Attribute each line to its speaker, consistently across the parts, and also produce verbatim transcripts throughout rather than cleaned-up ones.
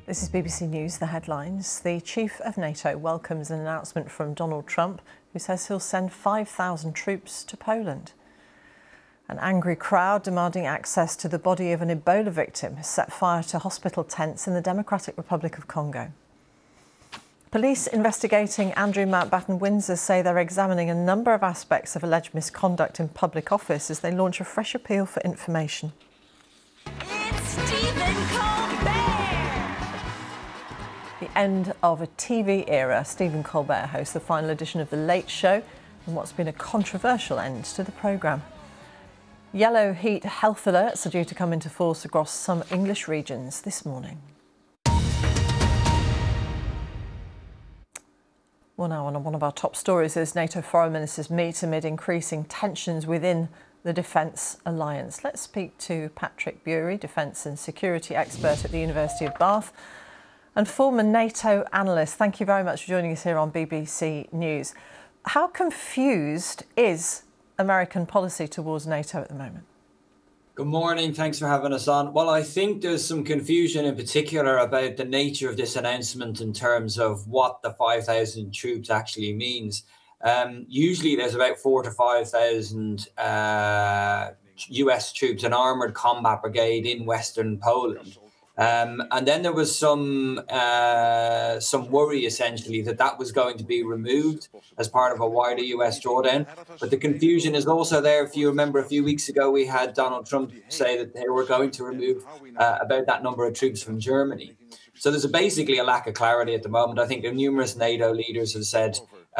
Speaker 1: This is B B C News, the headlines. The chief of NATO welcomes an announcement from Donald Trump, who says he'll send five thousand troops to Poland. An angry crowd demanding access to the body of an Ebola victim has set fire to hospital tents in the Democratic Republic of Congo. Police investigating Andrew Mountbatten Windsor say they're examining a number of aspects of alleged misconduct in public office as they launch a fresh appeal for information.
Speaker 2: It's Stephen Colbert!
Speaker 1: The end of a T V era. Stephen Colbert hosts the final edition of The Late Show in what's been a controversial end to the programme. Yellow heat health alerts are due to come into force across some English regions this morning. Well, now on one of our top stories as NATO foreign ministers meet amid increasing tensions within the Defence Alliance. Let's speak to Patrick Bury, Defence and Security expert at the University of Bath and former NATO analyst. Thank you very much for joining us here on B B C News. How confused is American policy towards NATO at the moment?
Speaker 3: Good morning. Thanks for having us on. Well, I think there's some confusion in particular about the nature of this announcement in terms of what the five thousand troops actually means. Um, usually there's about four to five thousand uh, U S troops, an armoured combat brigade in Western Poland. Um, and then there was some uh, some worry, essentially, that that was going to be removed as part of a wider U S drawdown. But the confusion is also there. If you remember, a few weeks ago, we had Donald Trump say that they were going to remove uh, about that number of troops from Germany. So there's a, basically a lack of clarity at the moment. I think numerous NATO leaders have said,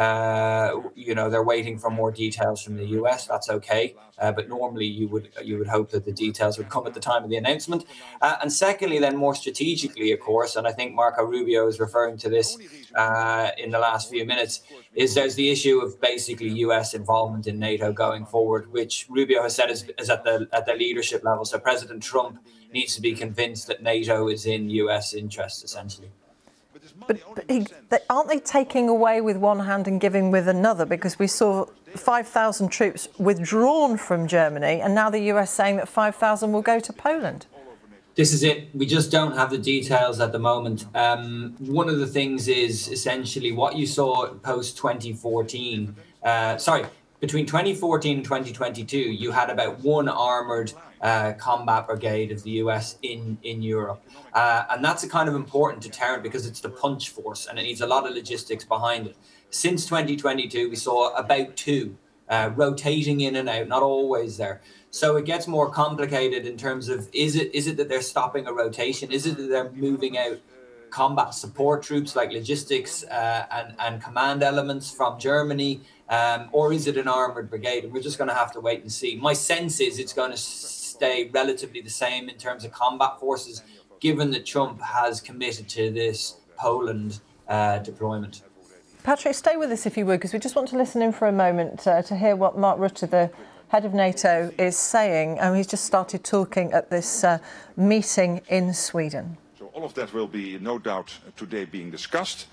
Speaker 3: uh, you know, they're waiting for more details from the U S. That's okay. Uh, but normally you would you would hope that the details would come at the time of the announcement. Uh, and secondly, then more strategically, of course, and I think Marco Rubio is referring to this uh, in the last few minutes, is there's the issue of basically U S involvement in NATO going forward, which Rubio has said is, is at the at the leadership level. So President Trump needs to be convinced that NATO is in U S interest, essentially.
Speaker 1: But, but he, they, aren't they taking away with one hand and giving with another? Because we saw five thousand troops withdrawn from Germany, and now the U S saying that five thousand will go to Poland.
Speaker 3: This is it. We just don't have the details at the moment. Um, one of the things is essentially what you saw post twenty fourteen. Uh, sorry, between twenty fourteen and twenty twenty-two, you had about one armoured Uh, combat brigade of the U S in, in Europe. Uh, and that's a kind of important deterrent because it's the punch force and it needs a lot of logistics behind it. Since twenty twenty-two, we saw about two uh, rotating in and out, not always there. So it gets more complicated in terms of, is it is it that they're stopping a rotation? Is it that they're moving out combat support troops like logistics uh, and, and command elements from Germany? Um, or is it an armoured brigade? And we're just going to have to wait and see. My sense is it's going to stay relatively the same in terms of combat forces, given that Trump has committed to this Poland uh, deployment.
Speaker 1: Patrick, stay with us if you would, because we just want to listen in for a moment uh, to hear what Mark Rutte, the head of NATO, is saying. Um, he's just started talking at this uh, meeting in Sweden.
Speaker 4: So all of that will be, no doubt, today being discussed.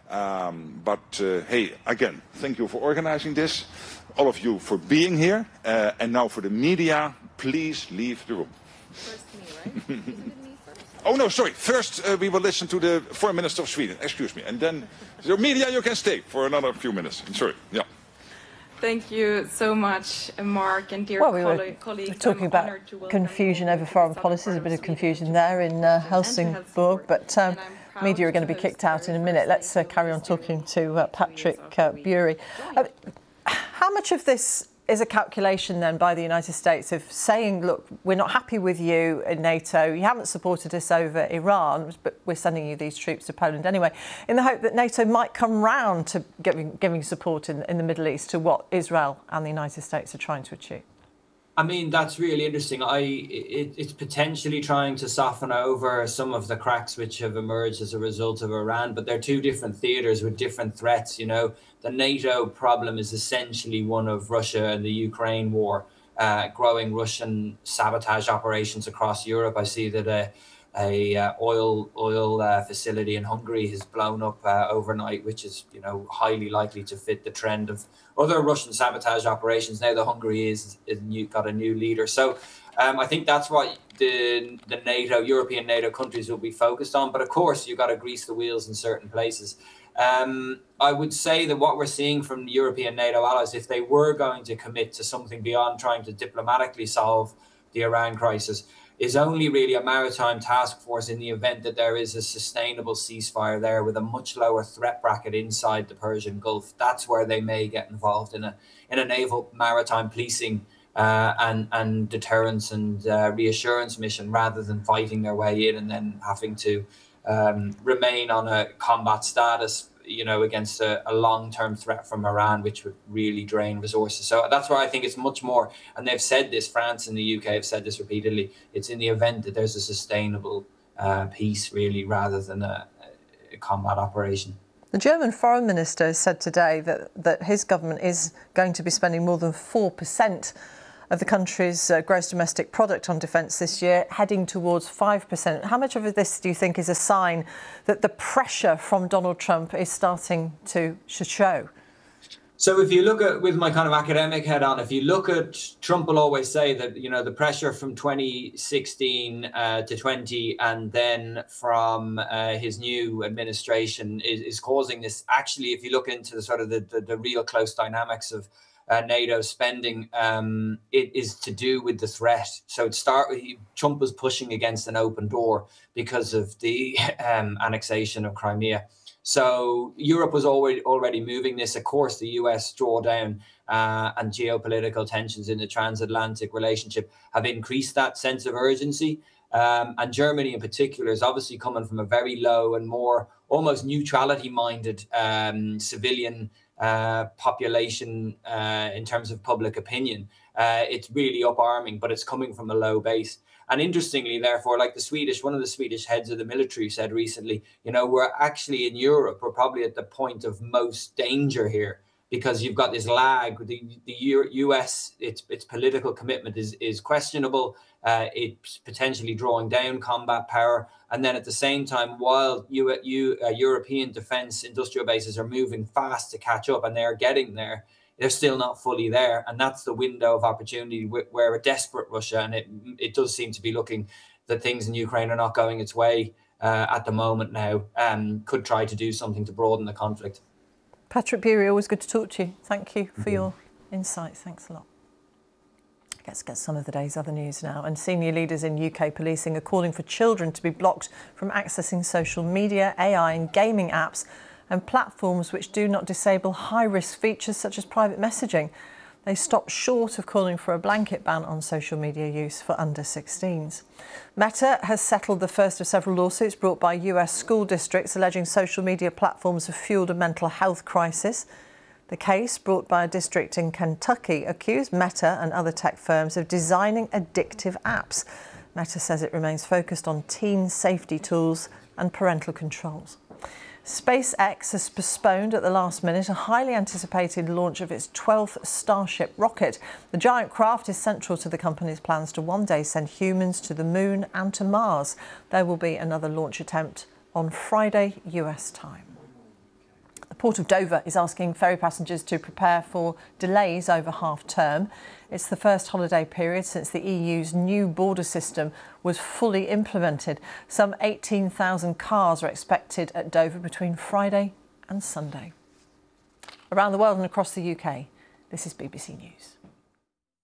Speaker 4: Um, but, uh, hey, again, thank you for organizing this, all of you for being here, uh, and now for the media, please leave the room.
Speaker 5: First me, right? Isn't it me first?
Speaker 4: Oh, no, sorry. First, uh, we will listen to the Foreign Minister of Sweden. Excuse me. And then, the media, you can stay for another few minutes. Sorry. Yeah.
Speaker 5: Thank you so much, Mark, and dear
Speaker 1: well, we
Speaker 5: coll-
Speaker 1: were
Speaker 5: colleagues.
Speaker 1: talking about confusion over foreign policy. There's a bit of confusion there in uh, Helsingborg, but um, media are going to be kicked out in a minute. Let's uh, carry on talking to uh, Patrick uh, Bury. Uh, how much of this is a calculation then by the United States of saying, look, we're not happy with you in NATO, you haven't supported us over Iran, but we're sending you these troops to Poland anyway, in the hope that NATO might come round to giving, giving support in, in the Middle East to what Israel and the United States are trying to achieve?
Speaker 3: I mean, that's really interesting. I it, it's potentially trying to soften over some of the cracks which have emerged as a result of Iran, but they're two different theaters with different threats. You know, the NATO problem is essentially one of Russia and the Ukraine war, uh, growing Russian sabotage operations across Europe. I see that uh, a uh, oil oil uh, facility in Hungary has blown up uh, overnight, which is, you know, highly likely to fit the trend of other Russian sabotage operations. Now that Hungary is, is new, got a new leader, so um, I think that's what the the NATO European NATO countries will be focused on. But of course, you've got to grease the wheels in certain places. Um, I would say that what we're seeing from the European NATO allies, if they were going to commit to something beyond trying to diplomatically solve the Iran crisis, is only really a maritime task force in the event that there is a sustainable ceasefire there with a much lower threat bracket inside the Persian Gulf. That's where they may get involved in a in a naval maritime policing uh, and and deterrence and uh, reassurance mission, rather than fighting their way in and then having to um, remain on a combat status, you know, against a, a long-term threat from Iran, which would really drain resources. So that's why I think it's much more, and they've said this, France and the U K have said this repeatedly, it's in the event that there's a sustainable uh, peace, really, rather than a, a combat operation.
Speaker 1: The German foreign minister said today that, that his government is going to be spending more than four percent of the country's uh, gross domestic product on defence this year, heading towards five percent. How much of this do you think is a sign that the pressure from Donald Trump is starting to show?
Speaker 3: So if you look at, with my kind of academic head on, if you look at, Trump will always say that, you know, the pressure from twenty sixteen uh, to twenty and then from uh, his new administration is, is causing this. Actually, if you look into the sort of the, the, the real close dynamics of Uh, NATO spending, um, it is to do with the threat. So it start Trump was pushing against an open door because of the um, annexation of Crimea. So Europe was already already moving this. Of course, the U S drawdown uh, and geopolitical tensions in the transatlantic relationship have increased that sense of urgency. Um, and Germany in particular is obviously coming from a very low and more almost neutrality-minded um, civilian Uh, population uh, in terms of public opinion. Uh, it's really up-arming, but it's coming from a low base. And interestingly, therefore, like the Swedish, one of the Swedish heads of the military said recently, you know, we're actually in Europe, we're probably at the point of most danger here, because you've got this lag. The, the U S, its its political commitment is is questionable. Uh, it's potentially drawing down combat power. And then at the same time, while U, U, uh, European defence industrial bases are moving fast to catch up, and they're getting there, they're still not fully there. And that's the window of opportunity where a desperate Russia, and it, it does seem to be looking that things in Ukraine are not going its way uh, at the moment now, um, could try to do something to broaden the conflict.
Speaker 1: Patrick Bury, always good to talk to you. Thank you for your insights. Thanks a lot. Let's get some of the day's other news now. And senior leaders in U K policing are calling for children to be blocked from accessing social media, A I and gaming apps and platforms which do not disable high-risk features such as private messaging. They stopped short of calling for a blanket ban on social media use for under sixteens. Meta has settled the first of several lawsuits brought by U S school districts alleging social media platforms have fuelled a mental health crisis. The case, brought by a district in Kentucky, accused Meta and other tech firms of designing addictive apps. Meta says it remains focused on teen safety tools and parental controls. SpaceX has postponed at the last minute a highly anticipated launch of its twelfth Starship rocket. The giant craft is central to the company's plans to one day send humans to the moon and to Mars. There will be another launch attempt on Friday, U S time. The Port of Dover is asking ferry passengers to prepare for delays over half term. It's the first holiday period since the E U's new border system was fully implemented. Some eighteen thousand cars are expected at Dover between Friday and Sunday. Around the world and across the U K, this is B B C News.